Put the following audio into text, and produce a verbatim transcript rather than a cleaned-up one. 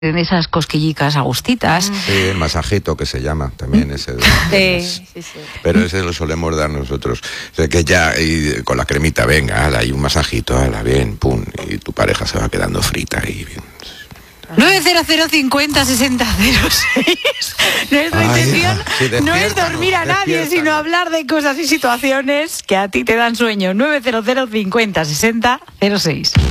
en esas cosquillicas agustitas. Sí, el masajito que se llama también ese. De, sí, sí, sí. Pero ese lo solemos dar nosotros. O sea, que ya y con la cremita, venga, ala, y un masajito, ala, bien, pum, y tu pareja se va quedando frita y bien. nueve cero cero cincuenta sesenta cero seis. Nuestra Ay, intención sí, no es dormir a nadie, sino hablar de cosas y situaciones que a ti te dan sueño. nueve cero cero cincuenta sesenta cero seis.